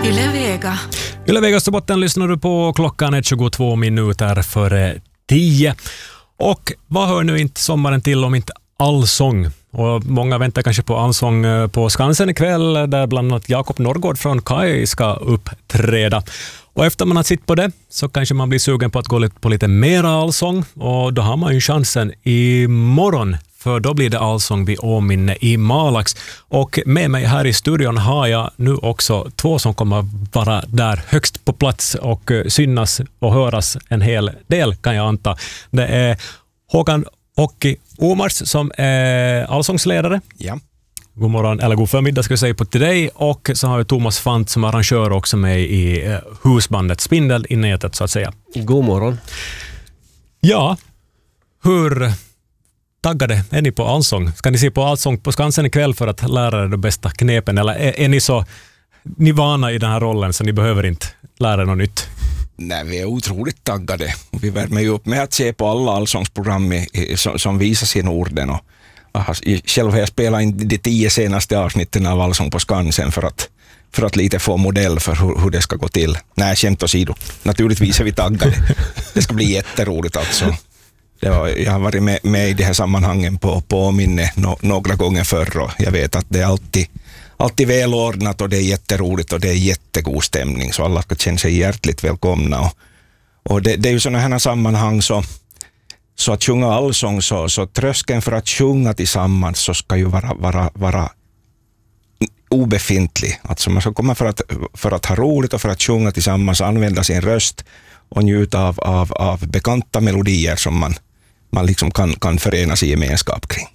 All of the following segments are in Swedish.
Yle Vega. Yle Vega Österbotten lyssnar du på. Klockan är 22 minuter före 10. Och vad hör nu inte sommaren till om inte allsång? Och många väntar kanske på allsång på Skansen ikväll, där bland annat Jakob Norrgård från Kaj ska uppträda. Och efter man har sitt på det så kanske man blir sugen på att gå på lite mera allsång, och då har man ju chansen imorgon, för då blir det allsång vid Åminne i Malax. Och med mig här i studion har jag nu också två som kommer vara där högst på plats och synas och höras en hel del, kan jag anta. Det är Håkan Okki Omars som är allsångsledare. Ja. God morgon, eller god förmiddag ska jag säga på till dig. Och så har vi Thomas Fant som arrangör också med i husbandet Spindel i nätet så att säga. God morgon. Ja, hur taggade är ni på allsång? Ska ni se på allsång på Skansen ikväll för att lära er de bästa knepen? Eller är ni så ni vana i den här rollen så ni behöver inte lära er något nytt? Nej, vi är otroligt taggade. Vi värmer ju upp med att se på alla allsångsprogram som visas i Norden. Och själv har jag spelat in de 10 senaste avsnitten av Allsång på Skansen för att lite få modell för hur det ska gå till. Nej, skämt åsido. Naturligtvis är vi taggade. Det ska bli jätteroligt alltså. Jag har varit med i det här sammanhangen på Åminne några gånger förr, och jag vet att det är alltid välordnat och det är jätteroligt och det är jättegod stämning, så alla ska känna sig hjärtligt välkomna. Och det är ju sådana här sammanhang så att sjunga allsång, så tröskeln för att sjunga tillsammans så ska ju vara obefintlig. Alltså man ska komma för att ha roligt och för att sjunga tillsammans, använda sin röst och njuta av bekanta melodier som man liksom kan förenas i gemenskap kring.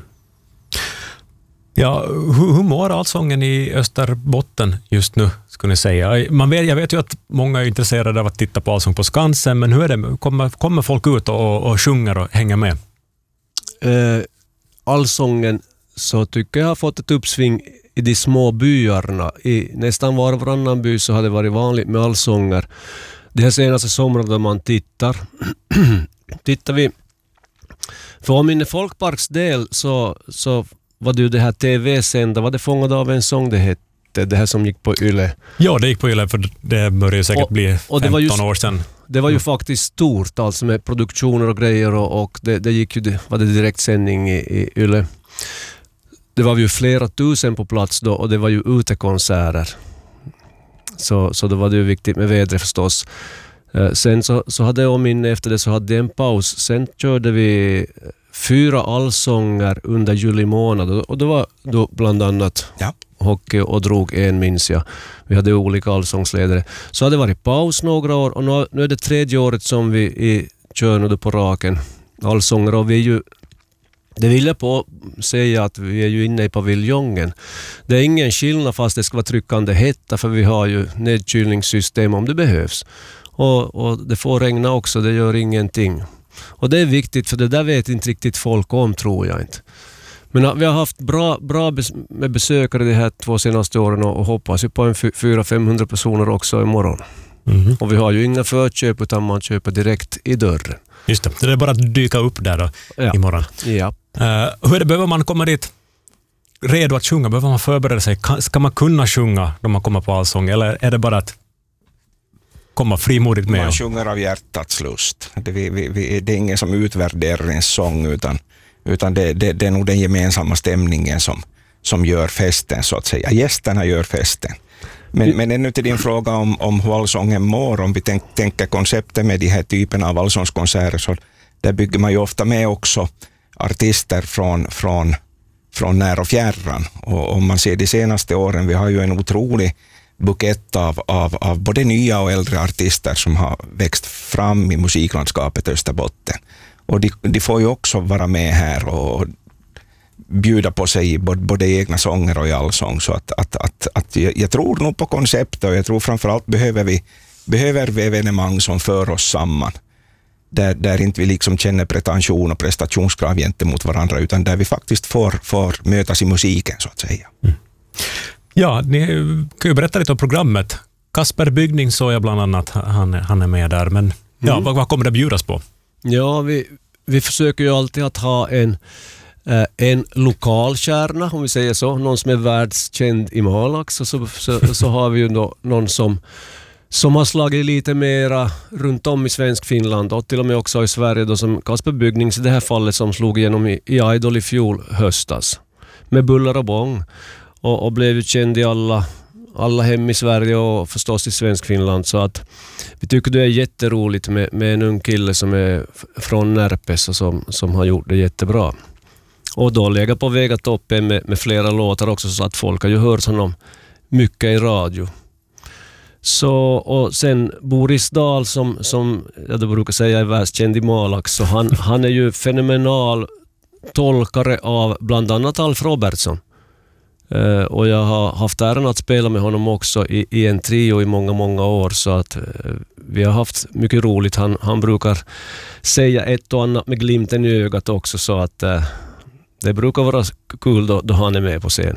Ja, hur mår allsången i Österbotten just nu, skulle ni säga? Jag vet ju att många är intresserade av att titta på allsång på Skansen, men hur är det? Kommer folk ut och sjunger och hänger med? Allsången så tycker jag har fått ett uppsving i de små byarna. I nästan varannan by så har det varit vanligt med allsånger. Det här senaste sommaren då man tittar vi för Åminne folkparks del så var det ju det här tv-sända, var det Fångad av en sång det hette, det här som gick på Yle. Ja, det gick på Yle, för det började säkert bli 15 år sedan. Det var ju faktiskt stort, alltså med produktioner och grejer, och det gick ju, var det direktsändning i Yle. Det var ju flera tusen på plats då, och det var ju utekonserter. Så det var det ju viktigt med vädret förstås. Sen så hade jag minne efter det, så hade jag en paus. Sen körde vi 4 allsånger under juli månad, och det var då bland annat hockey och drog en, minns jag. Vi hade olika allsångsledare. Så hade det varit paus några år, och nu är det 3:e året som vi kör nu på raken allsånger, och vi är ju, det vill jag på säga, att vi är ju inne i paviljongen. Det är ingen skillnad fast det ska vara tryckande hetta, för vi har ju nedkylningssystem om det behövs. Och det får regna också, det gör ingenting. Och det är viktigt, för det där vet inte riktigt folk om, tror jag inte. Men vi har haft bra med besökare de här 2 senaste åren, och hoppas ju på en 400-500 personer också imorgon. Mm. Och vi har ju inga förköp, utan man köper direkt i dörren. Just det, det är bara att dyka upp där då imorgon. Ja. Hur är det, behöver man komma dit redo att sjunga? Behöver man förbereda sig? Ska man kunna sjunga när man kommer på allsång, eller är det bara att komma frimodigt med? Man sjunger av hjärtats lust. Det är ingen som utvärderar en sång, utan det är nog den gemensamma stämningen som gör festen, så att säga. Gästerna gör festen. Men ännu till din fråga om hur allsången mår, om vi tänker konceptet med de här typerna av allsångskonserter, så där bygger man ju ofta med också artister från när och fjärran. Och om man ser de senaste åren, vi har ju en otrolig bukett av både nya och äldre artister som har växt fram i musiklandskapet Österbotten. Och de får ju också vara med här och bjuda på sig både egna sånger och i allsång. Så att jag tror nog på konceptet, och jag tror framförallt behöver vi evenemang som för oss samman. Där inte vi liksom känner pretension och prestationskrav gentemot varandra, utan där vi faktiskt får mötas i musiken, så att säga. Mm. Ja, ni kan ju berätta lite om programmet. Kasper Byggning såg jag bland annat, han är med där. Men vad kommer det bjudas på? Ja, vi försöker ju alltid att ha en lokal kärna, om vi säger så, någon som är världskänd i Malax, och så har vi ju då någon som har slagit lite mera runt om i svensk Finland och till och med också i Sverige då, som Kasper Bygnings i det här fallet, som slog igenom i Idol i fjol höstas med buller och bång och blev ju känd i alla hem i Sverige och förstås i svensk Finland. Så att vi tycker det är jätteroligt med en ung kille som är från Närpes och som har gjort det jättebra. Och då lägga på väg att upp med flera låtar också, så att folk har ju hört honom mycket i radio. Så, och sen Boris Dahl som jag brukar säga är världskänd i Malax, så han är ju fenomenal tolkare av bland annat Alf Robertson. Och jag har haft äran att spela med honom också i en trio i många år, så att vi har haft mycket roligt. Han brukar säga ett och annat med glimten i ögat också, så att det brukar vara kul då han är med på scen.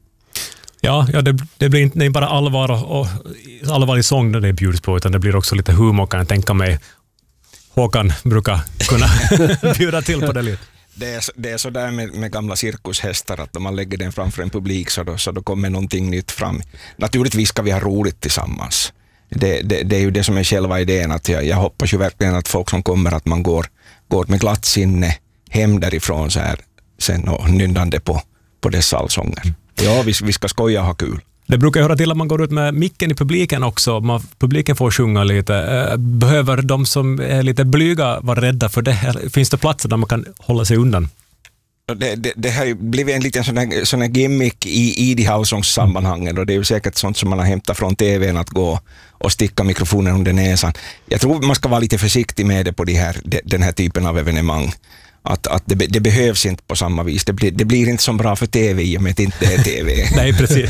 Ja, det blir inte bara allvar i sång när det bjuds på, utan det blir också lite humor, kan jag tänka mig. Håkan brukar kunna bjuda till på det lite. Det är så där med gamla cirkushästar, att om man lägger den framför en publik så då kommer någonting nytt fram. Naturligtvis ska vi ha roligt tillsammans. Det är ju det som är själva idén, att jag hoppas ju verkligen att folk som kommer, att man går med glatt sinne hem därifrån så här sen och nynnande på dessa allsånger. Ja, vi ska skoja och ha kul. Det brukar höra till att man går ut med micken i publiken också. Publiken får sjunga lite. Behöver de som är lite blyga vara rädda för det? Finns det platser där man kan hålla sig undan? Det har ju blivit en liten sån här gimmick i de allsångssammanhangen, och det är ju säkert sånt som man har hämtat från tvn, att gå och sticka mikrofonen under näsan. Jag tror man ska vara lite försiktig med det på den här typen av evenemang. Att det behövs inte på samma vis. Det blir inte så bra för tv i och med att det inte är tv. Nej, precis.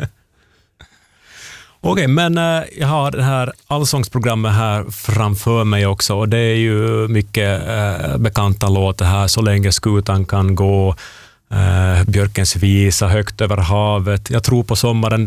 Okej, men jag har det här allsångsprogrammet här framför mig också, och det är ju mycket bekanta låtar här. Så länge skutan kan gå, Björkens visa, Högt över havet, Jag tror på sommaren.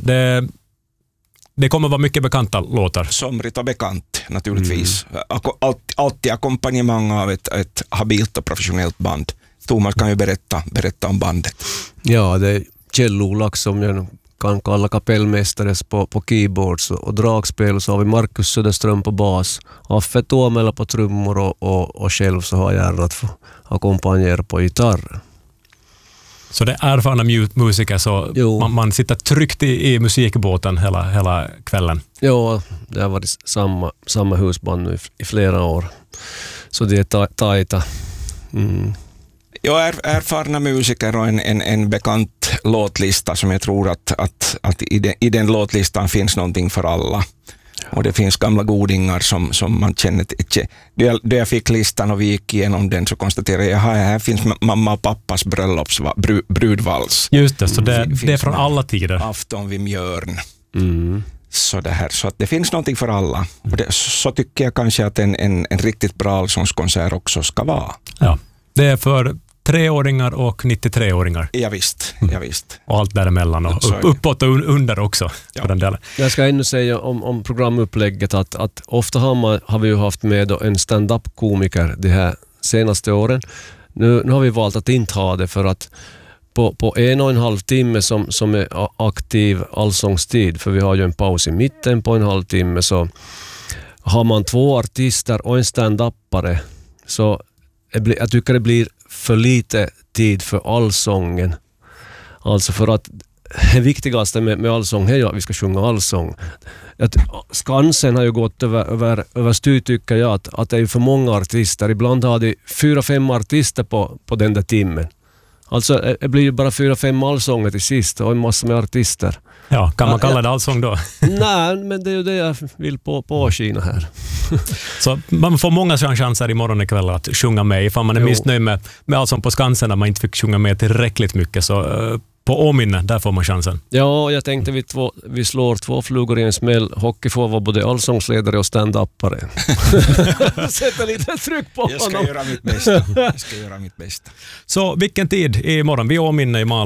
Det kommer vara mycket bekanta låtar. Somrigt och bekant, naturligtvis. Alltid ackompanjemang av ett habilt och professionellt band. Thomas kan ju berätta om bandet. Ja, det är Kjell Olax som jag kan kalla kapellmästare på keyboards och dragspel, och så har vi Markus Söderström på bas, Affe Tuomela på trummor och själv så har jag att få ackompanjera på gitarr. Så det är erfarna musiker, så man sitter tryggt i musikbåten hela kvällen. Ja, det har varit samma husband nu i flera år. Så det är tajta. Jag är erfarna musiker och en bekant låtlista som jag tror att i den låtlistan finns någonting för alla. Och det finns gamla godingar som man känner till. Då jag fick listan och vi gick igenom den, så konstaterade jag att här finns mamma och pappas brudvals. Just det, så det är från alla tider. Afton vid Mjörn. Så att det finns någonting för alla. Och så tycker jag kanske att en riktigt bra allsångskonsert också ska vara. Ja, det är för 3-åringar och 93-åringar. Ja visst. Och allt däremellan och uppåt och under också. Ja. För den delen. Jag ska ännu säga om programupplägget att ofta har vi ju haft med en stand-up-komiker de här senaste åren. Nu har vi valt att inte ha det, för att på 1,5 timme som är aktiv allsångstid, för vi har ju en paus i mitten på 1,5 timme, så har man 2 artister och en stand-upare, så jag tycker det blir för lite tid för allsången. Alltså för att det viktigaste med allsång är ju att vi ska sjunga allsång. Skansen har ju gått över styr, tycker jag, att det är för många artister. Ibland har de 4-5 artister på den där timmen. Alltså det blir ju bara 4-5 allsånger till sist och en massa med artister. Ja, kan man kalla det allsång då? Nej, men det är ju det jag vill påskina här. Så man får många chanser imorgon ikväll att sjunga med. Ifall man är missnöjd med allsång på Skansen när man inte fick sjunga med tillräckligt mycket, så på Åminne, där får man chansen. Ja, jag tänkte vi slår 2 flugor i en smäll. Hockey får vara både allsångsledare och stand-upare. Sätta lite tryck på honom. Jag ska göra mitt bästa. Så vilken tid imorgon? Vi Åminne i Malax.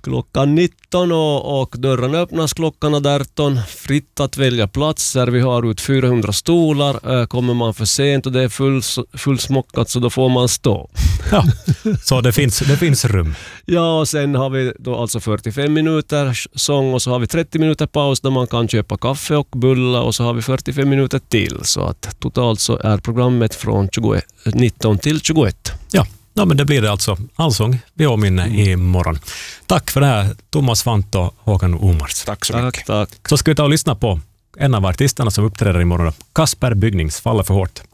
Klockan 19 och dörren öppnas klockan 18. Fritt att välja platser. Vi har ut 400 stolar. Kommer man för sent och det är fullsmockat så då får man stå. Ja, så det finns rum. Ja, och sen har vi då alltså 45 minuter sång och så har vi 30 minuter paus där man kan köpa kaffe och bulla och så har vi 45 minuter till. Så att totalt så är programmet från 19 till 21. Ja, men det blir det alltså allsång vid åminne imorgon. Tack för det här, Thomas Vant och Håkan Omars. Tack så mycket. Tack. Så ska vi ta och lyssna på en av artisterna som uppträder imorgon. Kasper Bygnings, Faller för hårt.